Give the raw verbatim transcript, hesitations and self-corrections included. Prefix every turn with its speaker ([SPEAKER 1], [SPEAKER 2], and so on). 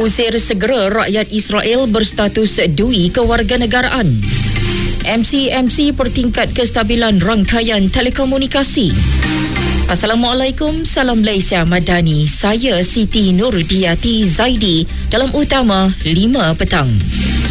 [SPEAKER 1] Usir segera rakyat Israel berstatus dui kewarganegaraan. M C M C pertingkat kestabilan rangkaian telekomunikasi. Assalamualaikum, salam Malaysia Madani. Saya Siti Nurdiati Zaidi dalam utama lima petang.